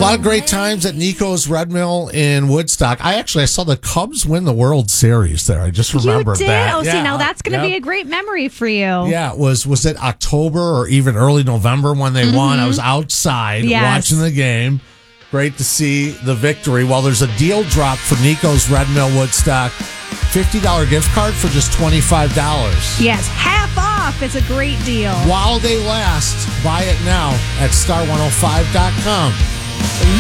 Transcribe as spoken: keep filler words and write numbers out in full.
lot of great times at Nico's Red Mill in Woodstock. I actually I saw the Cubs win the World Series there. I just remembered you did? that. Oh, yeah, see, now that's going to yeah. be a great memory for you. Yeah, it was was it October or even early November when they mm-hmm. won? I was outside yes. watching the game. Great to see the victory. Well, there's a deal drop for Nico's Red Mill Woodstock. fifty dollars gift card for just twenty-five dollars. Yes, half off. It's a great deal. While they last, buy it now at star one oh five dot com.